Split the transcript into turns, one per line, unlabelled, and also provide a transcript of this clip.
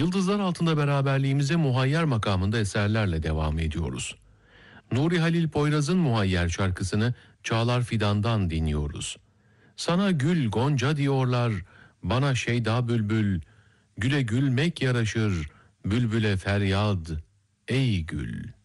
Yıldızlar altında beraberliğimize muhayyer makamında eserlerle devam ediyoruz. Nuri Halil Poyraz'ın Muhayyer şarkısını Çağlar Fidan'dan dinliyoruz. Sana gül gonca diyorlar, bana şeyda bülbül, güle gülmek yaraşır, bülbüle feryat, ey gül.